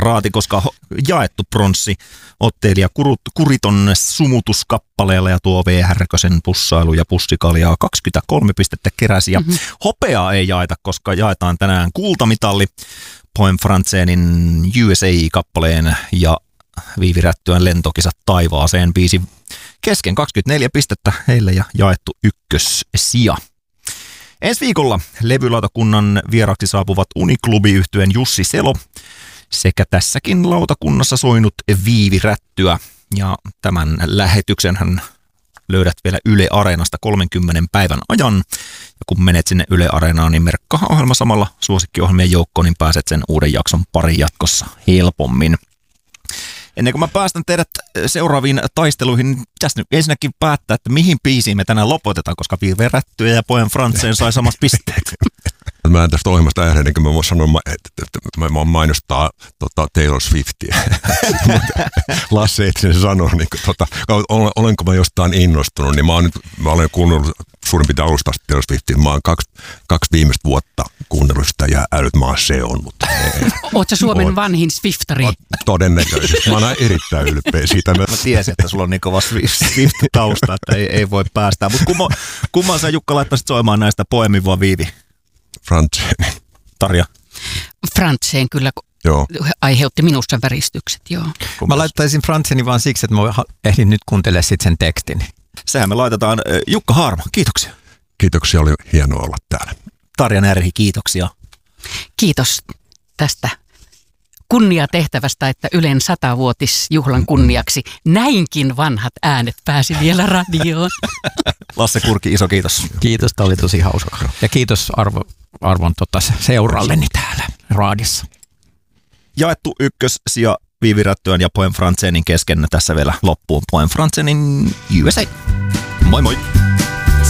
raati, koska jaettu pronssi ottelija Kuriton sumutuskappaleella ja tuo V. Härkösen pussailu ja pussikaljaa 23 pistettä keräsi. Ja hopeaa ei jaeta, koska jaetaan tänään kultamitalli Poem Franzenin USA-kappaleen ja Viivi Rättyön lentokisat taivaaseen biisi kesken 24 pistettä heille ja jaettu ykkössija. Ensi viikolla levylautakunnan vieraksi saapuvat Uniklubi-yhtyeen Jussi Selo sekä tässäkin lautakunnassa soinut Viivi Rättyä. Ja tämän lähetyksen hän löydät vielä Yle Areenasta 30 päivän ajan. Ja kun menet sinne Yle Areenaan, niin merkkaa ohjelma samalla suosikkiohjelmien joukkoon, niin pääset sen uuden jakson pariin jatkossa helpommin. Ennen kuin mä päästän teidät seuraaviin taisteluihin, niin pitäisi nyt ensinnäkin päättää, että mihin biisiin me tänään lopetetaan, koska Viivi Rättyä ja Poem Franzen sai samat pisteet. Mä en tästä ohjelmasta ääneen, niin kuin mä voin sanoa, että mä mainostaa Taylor Swiftia. Lasse ei sen sano, niin olenko mä jostain innostunut, niin mä olen kuunnellut suurin piirtein alusta Taylor Swiftia. Mä oon kaksi viimeistä vuotta kuunnellut sitä ja älyt maa se on, mutta oot sä Suomen vanhin Swiftari? Todennäköisesti. Mä oon erittäin ylpeä siitä. Mä tiesin, että sulla on niin kova Swift-tausta, että ei voi päästää. Mutta kumman sä Jukka laittaisit soimaan näistä Poemin vai Viivi? Franzen. Tarja? Franzen kyllä joo. Aiheutti minussa väristykset, joo. Mä laittaisin Franzeni vaan siksi, että mä ehdin nyt kuuntelemaan sitten sen tekstin. Sehän me laitetaan. Jukka Haarma, kiitoksia. Kiitoksia, oli hienoa olla täällä. Tarja Närhi, kiitoksia. Kiitos tästä kunniatehtävästä, että Ylen 100-vuotisjuhlan kunniaksi näinkin vanhat äänet pääsi vielä radioon. Lasse Kurki, iso kiitos. Kiitos, tämä oli tosi hauska. Ja kiitos arvon seuralleni täällä raadissa. Jaettu ykkössija Viivi Rättyön ja Poem Franzenin kesken tässä vielä loppuun Poem Franzenin USA. Moi moi!